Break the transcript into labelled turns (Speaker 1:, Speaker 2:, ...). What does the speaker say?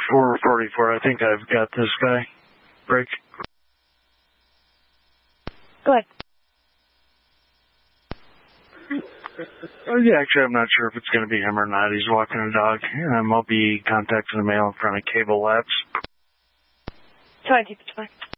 Speaker 1: 444. I think I've got this guy. Break.
Speaker 2: Go ahead.
Speaker 1: Yeah, actually, I'm not sure if it's going to be him or not. He's walking a dog. I'll be contacting the male in front of Cable Labs.
Speaker 2: 20, 25.